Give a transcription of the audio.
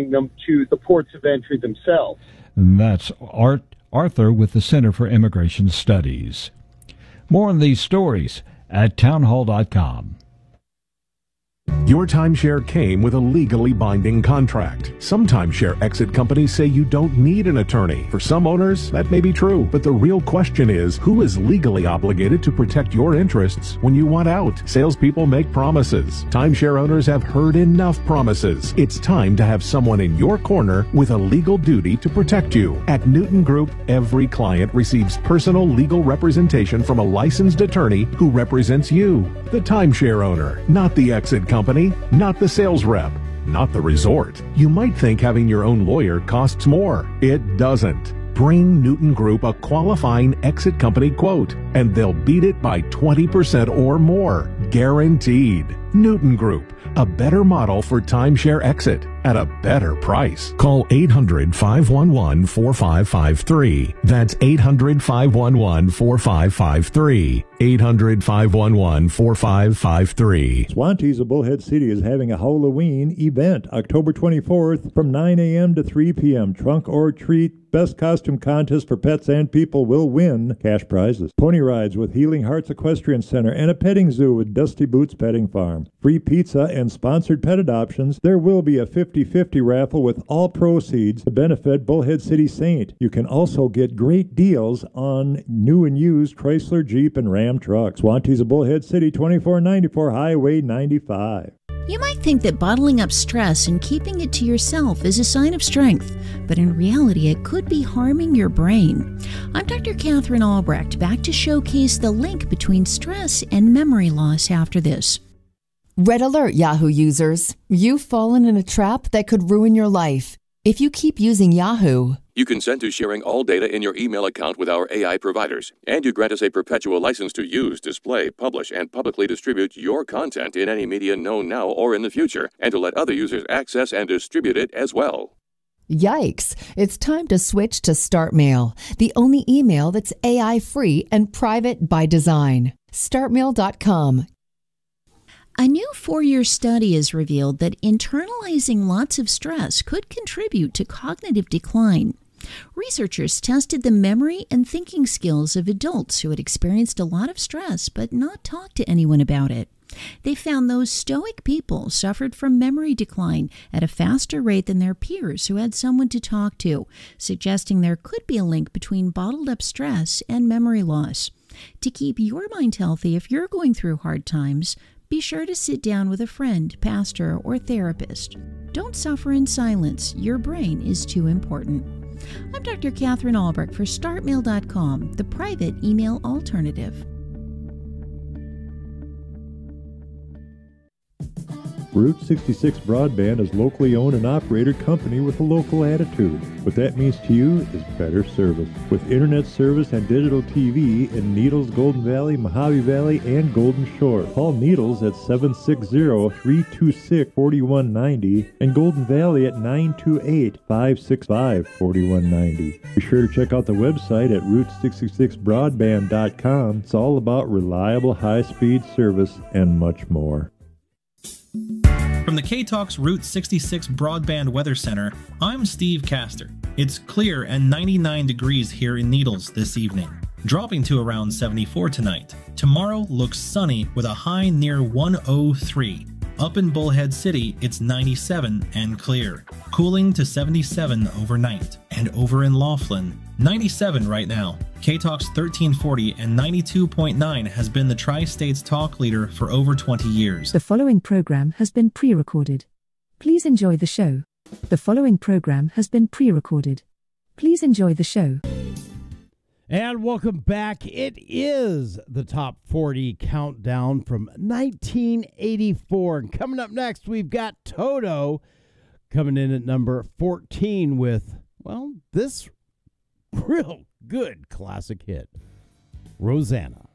sending them to the ports of entry themselves. And that's Arthur with the Center for Immigration Studies. More on these stories at townhall.com. Your timeshare came with a legally binding contract. Some timeshare exit companies say you don't need an attorney. For some owners, that may be true, but the real question is, who is legally obligated to protect your interests when you want out? Salespeople make promises. Timeshare owners have heard enough promises. It's time to have someone in your corner with a legal duty to protect you. At Newton Group, every client receives personal legal representation from a licensed attorney who represents you, the timeshare owner, not the exit company, not the sales rep, not the resort. You might think having your own lawyer costs more. It doesn't. Bring Newton Group a qualifying exit company quote, and they'll beat it by 20% or more. Guaranteed. Newton Group, a better model for timeshare exit at a better price. Call 800-511-4553. That's 800-511-4553. 800-511-4553. Swantees of Bullhead City is having a Halloween event October 24th from 9 a.m. to 3 p.m. Trunk or treat. Best costume contest for pets and people will win cash prizes. Pony rides with Healing Hearts Equestrian Center and a petting zoo with Dusty Boots Petting Farm. Free pizza and sponsored pet adoptions. There will be a 50-50 raffle with all proceeds to benefit Bullhead City Saint. You can also get great deals on new and used Chrysler, Jeep, and Ram trucks. Swantees of Bullhead City, 2494 Highway 95. You might think that bottling up stress and keeping it to yourself is a sign of strength, but in reality it could be harming your brain. I'm Dr. Catherine Albrecht, back to showcase the link between stress and memory loss after this. Red alert, Yahoo users. You've fallen in a trap that could ruin your life. If you keep using Yahoo, you consent to sharing all data in your email account with our AI providers, and you grant us a perpetual license to use, display, publish, and publicly distribute your content in any media known now or in the future, and to let other users access and distribute it as well. Yikes! It's time to switch to StartMail, the only email that's AI-free and private by design. StartMail.com. A new 4-year study has revealed that internalizing lots of stress could contribute to cognitive decline. Researchers tested the memory and thinking skills of adults who had experienced a lot of stress but not talked to anyone about it. They found those stoic people suffered from memory decline at a faster rate than their peers who had someone to talk to, suggesting there could be a link between bottled up stress and memory loss. To keep your mind healthy if you're going through hard times, be sure to sit down with a friend, pastor, or therapist. Don't suffer in silence. Your brain is too important. I'm Dr. Catherine Albrecht for StartMail.com, the private email alternative. Route 66 Broadband is locally owned and operated company with a local attitude. What that means to you is better service. With internet service and digital TV in Needles, Golden Valley, Mojave Valley, and Golden Shore. Call Needles at 760-326-4190 and Golden Valley at 928-565-4190. Be sure to check out the website at Route66Broadband.com. It's all about reliable high-speed service and much more. From the K-Talks Route 66 Broadband Weather Center, I'm Steve Castor. It's clear and 99 degrees here in Needles this evening, dropping to around 74 tonight. Tomorrow looks sunny with a high near 103. Up in Bullhead City, it's 97 and clear, cooling to 77 overnight. And over in Laughlin, 97 right now. K-Talks 1340 and 92.9 has been the Tri-States talk leader for over 20 years. The following program has been pre-recorded. Please enjoy the show. The following program has been pre-recorded. Please enjoy the show. And welcome back. It is the Top 40 Countdown from 1984. And coming up next, we've got Toto coming in at number 14 with, well, this real good classic hit, Rosanna.